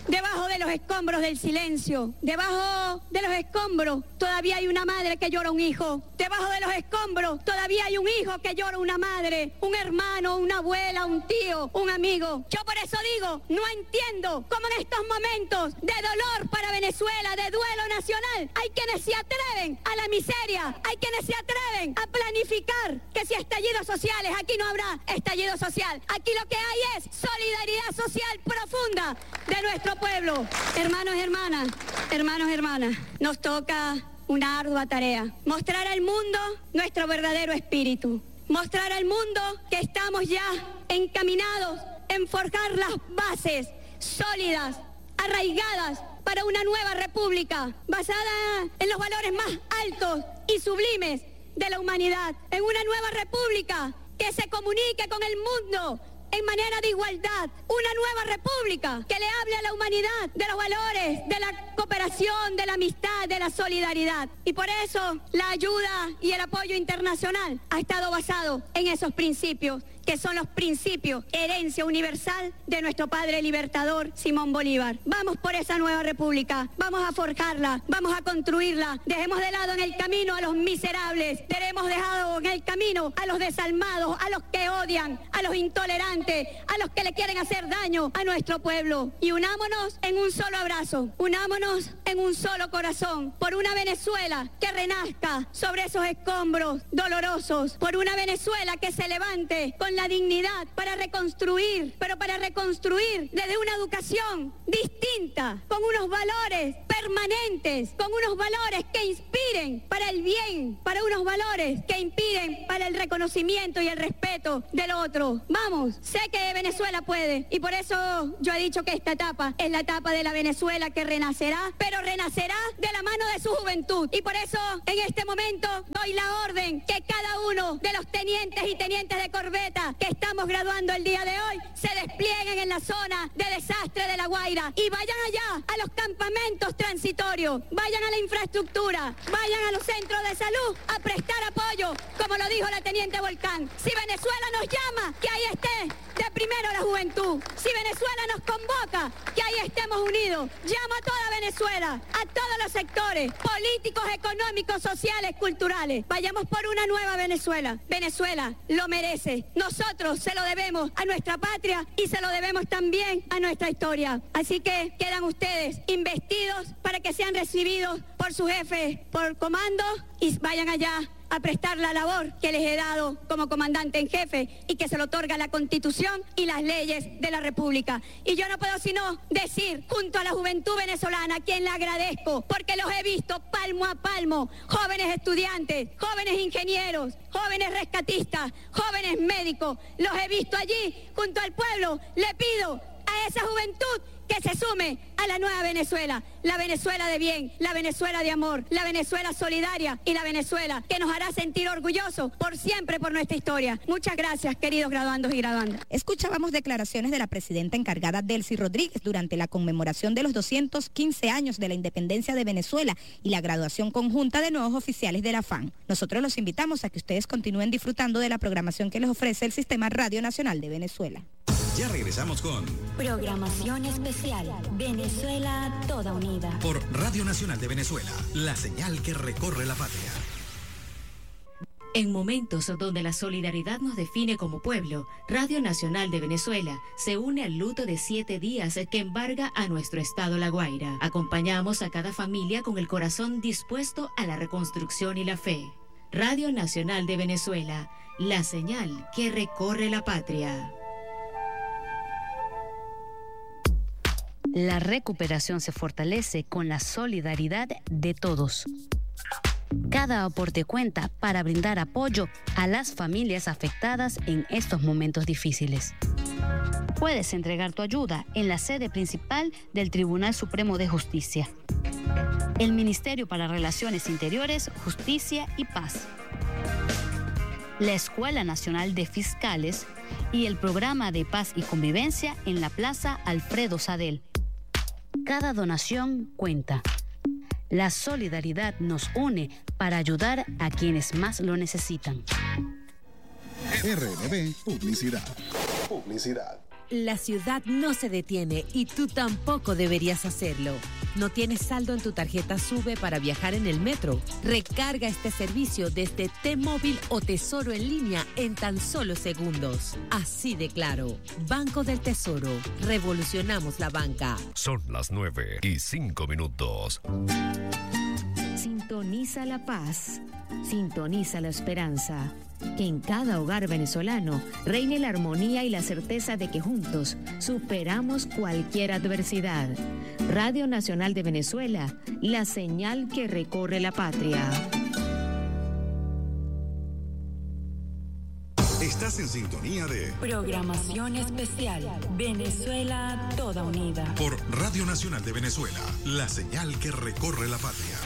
debajo de los escombros del silencio, debajo de los escombros todavía hay una madre que llora un hijo, debajo de los escombros todavía hay un hijo que llora una madre, un hermano, una abuela, un tío, un amigo. Yo por eso digo, no entiendo cómo en estos momentos de dolor para Venezuela, de duelo nacional, hay quienes se atreven a la miseria, hay quienes se atreven a planificar que si estallidos sociales, aquí no habrá estallido social, aquí lo que hay es solidaridad social profunda de nuestro pueblo. Hermanos y hermanas, hermanos y hermanas, nos toca una ardua tarea, mostrar al mundo nuestro verdadero espíritu, mostrar al mundo que estamos ya encaminados en forjar las bases sólidas, arraigadas para una nueva república, basada en los valores más altos y sublimes de la humanidad, en una nueva república que se comunique con el mundo en manera de igualdad, una nueva república que le hable a la humanidad de los valores, de la cooperación, de la amistad, de la solidaridad. Y por eso la ayuda y el apoyo internacional ha estado basado en esos principios, que son los principios, herencia universal de nuestro padre libertador Simón Bolívar. Vamos por esa nueva república, vamos a forjarla, vamos a construirla. Dejemos de lado en el camino a los miserables, dejemos dejado en el camino a los desalmados, a los que odian, a los intolerantes, a los que le quieren hacer daño a nuestro pueblo. Y unámonos en un solo abrazo, unámonos en un solo corazón, por una Venezuela que renazca sobre esos escombros dolorosos, por una Venezuela que se levante con la dignidad para reconstruir, pero para reconstruir desde una educación distinta, con unos valores permanentes, con unos valores que inspiren para el bien, para unos valores que inspiren para el reconocimiento y el respeto del otro. Vamos, sé que Venezuela puede, y por eso yo he dicho que esta etapa es la etapa de la Venezuela que renacerá, pero renacerá de la mano de su juventud. Y por eso en este momento doy la orden que cada uno de los tenientes y tenientes de corbeta que estamos graduando el día de hoy se desplieguen en la zona de desastre de La Guaira y vayan allá a los campamentos transitorios, vayan a la infraestructura, vayan a los centros de salud a prestar apoyo, como lo dijo la teniente Volcán. Si Venezuela nos llama, que ahí esté de primero la juventud. Si Venezuela nos convoca, que ahí estemos unidos. Llamo a toda Venezuela, a todos los sectores políticos, económicos, sociales, culturales. Vayamos por una nueva Venezuela. Venezuela lo merece. Nosotros se lo debemos a nuestra patria y se lo debemos también a nuestra historia. Así que quedan ustedes investidos para que sean recibidos por su jefe, por comando, y vayan allá a prestar la labor que les he dado como comandante en jefe y que se lo otorga la Constitución y las leyes de la República. Y yo no puedo sino decir, junto a la juventud venezolana, a quien le agradezco, porque los he visto palmo a palmo, jóvenes estudiantes, jóvenes ingenieros, jóvenes rescatistas, jóvenes médicos, los he visto allí junto al pueblo. Le pido a esa juventud que se sume a la nueva Venezuela, la Venezuela de bien, la Venezuela de amor, la Venezuela solidaria y la Venezuela que nos hará sentir orgullosos por siempre por nuestra historia. Muchas gracias, queridos graduandos y graduandas. Escuchábamos declaraciones de la presidenta encargada Delcy Rodríguez durante la conmemoración de los doscientos quince años de la independencia de Venezuela y la graduación conjunta de nuevos oficiales de la F A N. Nosotros los invitamos a que ustedes continúen disfrutando de la programación que les ofrece el Sistema Radio Nacional de Venezuela. Ya regresamos con Programación Especial Venezuela Toda Unida por Radio Nacional de Venezuela, la señal que recorre la patria. En momentos donde la solidaridad nos define como pueblo, Radio Nacional de Venezuela se une al luto de siete días que embarga a nuestro estado La Guaira. Acompañamos a cada familia con el corazón dispuesto a la reconstrucción y la fe. Radio Nacional de Venezuela, la señal que recorre la patria. La recuperación se fortalece con la solidaridad de todos. Cada aporte cuenta para brindar apoyo a las familias afectadas en estos momentos difíciles. Puedes entregar tu ayuda en la sede principal del Tribunal Supremo de Justicia, el Ministerio para Relaciones Interiores, Justicia y Paz, la Escuela Nacional de Fiscales y el Programa de Paz y Convivencia en la Plaza Alfredo Sadel. Cada donación cuenta. La solidaridad nos une para ayudar a quienes más lo necesitan. R N B Publicidad. Publicidad. La ciudad no se detiene y tú tampoco deberías hacerlo. ¿No tienes saldo en tu tarjeta SUBE para viajar en el metro? Recarga este servicio desde T-Móvil o Tesoro en línea en tan solo segundos. Así de claro. Banco del Tesoro. Revolucionamos la banca. Son las nueve y cinco minutos. Sintoniza la paz. Sintoniza la esperanza. Que en cada hogar venezolano reine la armonía y la certeza de que juntos superamos cualquier adversidad. Radio Nacional de Venezuela, la señal que recorre la patria. Estás en sintonía de Programación especial. Venezuela toda unida. Por Radio Nacional de Venezuela, la señal que recorre la patria.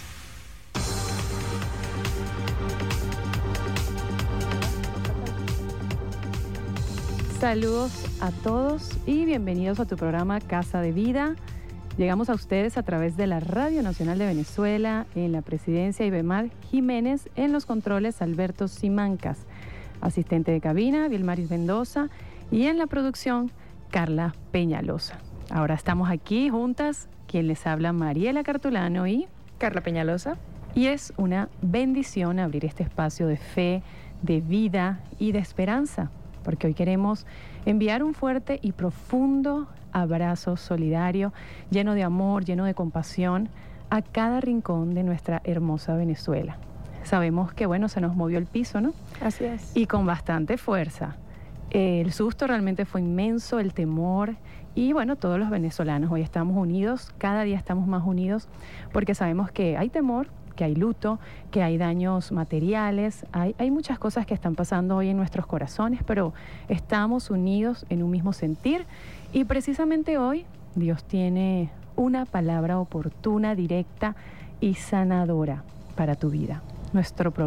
Saludos a todos y bienvenidos a tu programa Casa de Vida. Llegamos a ustedes a través de la Radio Nacional de Venezuela, en la presidencia Ibemar Jiménez, en los controles Alberto Simancas, asistente de cabina Vilmaris Mendoza y en la producción Carla Peñalosa. Ahora estamos aquí juntas, quien les habla Mariela Cartulano y Carla Peñalosa. Y es una bendición abrir este espacio de fe, de vida y de esperanza, porque hoy queremos enviar un fuerte y profundo abrazo solidario, lleno de amor, lleno de compasión, a cada rincón de nuestra hermosa Venezuela. Sabemos que, bueno, se nos movió el piso, ¿no? Así es. Y con bastante fuerza. El susto realmente fue inmenso, el temor, y bueno, todos los venezolanos hoy estamos unidos, cada día estamos más unidos, porque sabemos que hay temor, que hay luto, que hay daños materiales, hay, hay muchas cosas que están pasando hoy en nuestros corazones, pero estamos unidos en un mismo sentir y precisamente hoy Dios tiene una palabra oportuna, directa y sanadora para tu vida. Nuestro programa